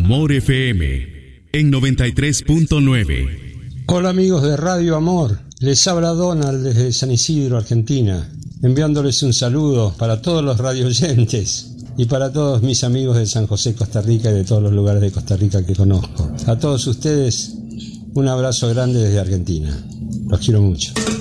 Amor FM en 93.9. Hola amigos de Radio Amor, les habla Donald desde San Isidro, Argentina, enviándoles un saludo para todos los radioyentes y para todos mis amigos de San José, Costa Rica y de todos los lugares de Costa Rica que conozco. A todos ustedes, un abrazo grande desde Argentina. Los quiero mucho.